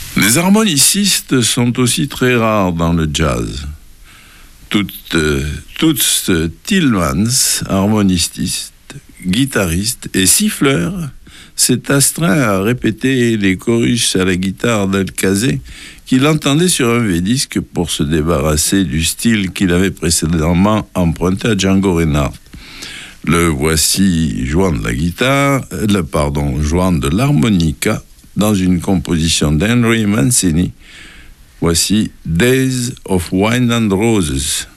Les harmonicistes sont aussi très rares dans le jazz. Toots Thielemans, harmoniciste, guitariste et siffleur, s'est astreint à répéter les chorus à la guitare d'Al-Kazé qu'il entendait sur un V-disque pour se débarrasser du style qu'il avait précédemment emprunté à Django Reinhardt. Le voici jouant de l'harmonica dans une composition d'Henry Mancini. Voici Days of Wine and Roses.